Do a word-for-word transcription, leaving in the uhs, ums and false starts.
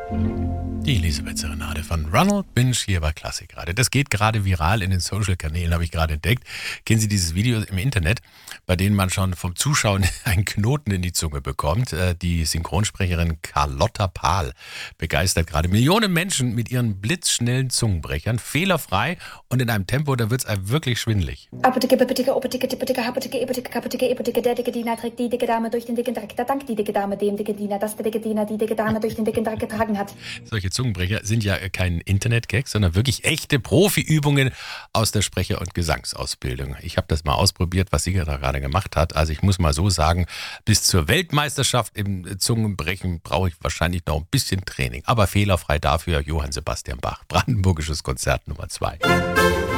Die Elisabeth-Serenade von Ronald Binge hier bei Klassik gerade. Das geht gerade viral in den Social-Kanälen, habe ich gerade entdeckt. Kennen Sie dieses Video im Internet, bei dem man schon vom Zuschauen einen Knoten in die Zunge bekommt? Die Synchronsprecherin Carlotta Pahl begeistert gerade Millionen Menschen mit ihren blitzschnellen Zungenbrechern, fehlerfrei und in einem Tempo, da wird es einem wirklich schwindelig. Apotheke, Apotheke, Apotheke, Apotheke, Apotheke, Apotheke, Apotheke, Apotheke, der dicke Diener trägt die dicke Dame durch den dicken Dreck. Da dankt die dicke Dame dem dicken Diener, dass der dicke Diener die dicke Dame durch den dicken Dreck getragen hat. Solche Zungenbrecher sind ja kein Internet-Gag, sondern wirklich echte Profi-Übungen aus der Sprecher- und Gesangsausbildung. Ich habe das mal ausprobiert, was sie da gerade gemacht hat. Also ich muss mal so sagen, bis zur Weltmeisterschaft im Zungenbrechen brauche ich wahrscheinlich noch ein bisschen Training. Aber fehlerfrei dafür Johann Sebastian Bach, Brandenburgisches Konzert Nummer zwei.